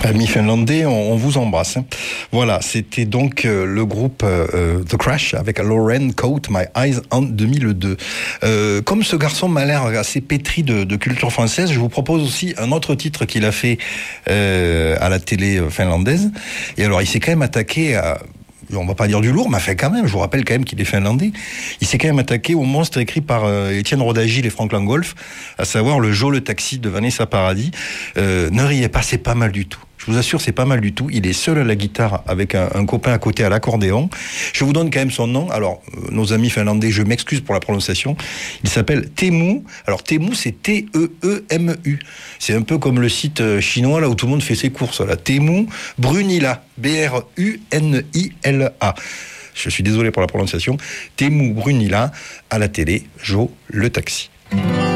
Amis finlandais, on vous embrasse. Voilà, c'était donc le groupe The Crash avec Lauren Coat, My Eyes en 2002. Comme ce garçon m'a l'air assez pétri de culture française, je vous propose aussi un autre titre qu'il a fait à la télé finlandaise. Et alors, il s'est quand même attaqué à... On va pas dire du lourd, mais enfin quand même, je vous rappelle quand même qu'il est finlandais. Il s'est quand même attaqué au monstre écrit par Étienne Rodagil et Frank Langolf, à savoir le Joe le taxi de Vanessa Paradis. Ne riez pas, c'est pas mal du tout. Je vous assure, c'est pas mal du tout. Il est seul à la guitare avec un copain à côté à l'accordéon. Je vous donne quand même son nom. Alors, nos amis finlandais, je m'excuse pour la prononciation. Il s'appelle Teemu. Alors, Teemu, c'est T-E-E-M-U. C'est un peu comme le site chinois, là, où tout le monde fait ses courses, là. Teemu Brunila. B-R-U-N-I-L-A. Je suis désolé pour la prononciation. Teemu Brunila, à la télé, Joe le taxi.